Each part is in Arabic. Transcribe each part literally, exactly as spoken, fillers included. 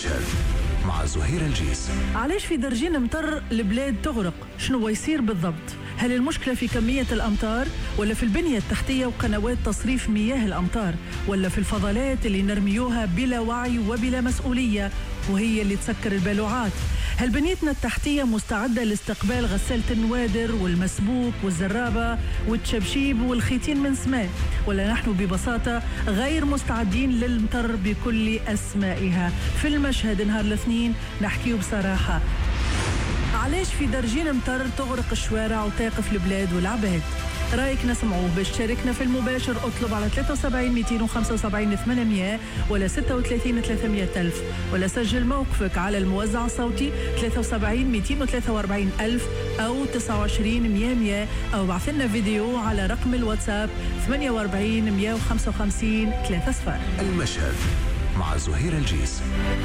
المشهد مع زهير الجيس. علاش في درجين مطر البلاد تغرق؟ شنو يصير بالضبط؟ هل المشكلة في كمية الأمطار ولا في البنية التحتية وقنوات تصريف مياه الأمطار ولا في الفضلات اللي نرميوها بلا وعي وبلا مسؤولية وهي اللي تسكر البلوعات؟ هل بنيتنا التحتية مستعدة لاستقبال غسالة النوادر والمسبوك والزرابة والتشبشيب والخيتين من سماء، ولا نحن ببساطة غير مستعدين للمطر بكل أسمائها؟ في المشهد نهار الاثنين نحكيه بصراحة علاش في درجين مطر تغرق الشوارع وتاقف البلاد والعباد. رايك نسمعوه. باش تشاركنا في المباشر اطلب على ثلاثة وسبعين مئتين وخمسة وسبعين ثمانمئة ولا ستة وثلاثين ثلاثمئة ألف، ولا سجل موقفك على الموزع الصوتي ثلاثة وسبعين مئتين وثلاثة وأربعين ألف أو تسعة وعشرين مئة مئة، أو بعث لنا فيديو على رقم الواتساب ثمانية وأربعين مئة وخمسة وخمسين ثلاثة صفر. المشهد مع زهير الجيس.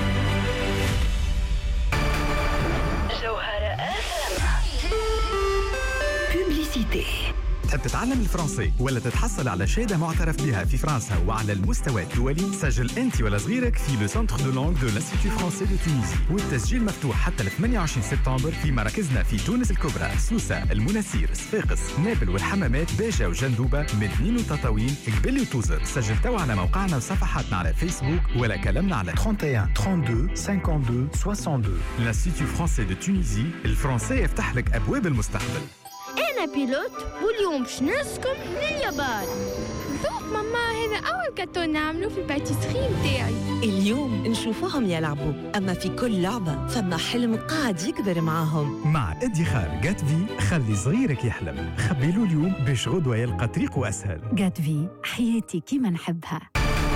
تحب تتعلم الفرنسي ولا تتحصل على شهادة معترف بها في فرنسا وعلى المستوى الدولي؟ سجل أنت ولا صغيرك في لو سنتر دو لانغ دو لانستيتو فرونسي دو تونيزي، والتسجيل مفتوح حتى ل ثمانية وعشرين سبتمبر في مراكزنا في تونس الكبرى، سوسة، المناسير، صفاقس، نابل والحمامات، باجة وجندوبة، مدنين وتطاوين، قبل وتوزر. سجل تو على موقعنا وصفحاتنا على فيسبوك ولا كلمنا على واحد وثلاثين اثنين وثلاثين خمسة وخمسين اثنين وستين. لانستيتو فرونسي دو تونيزي، الفرنسي يفتح لك أبواب المستقبل. أنا بيلوت واليوم باش نرسكم لليابان. ذوق ماما هذا أول كاتو نعمله في الباتيسري متاعي. اليوم نشوفهم يلعبوا، أما في كل لعبة فما حلم قاعد يكبر معاهم. مع ادخار جات في خلي صغيرك يحلم، خبيله اليوم باش غدوة يلقى طريقه أسهل. جات في حياتي كيما نحبها.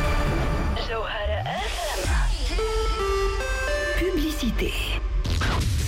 جوهرة أفهم. بوبليسيتي.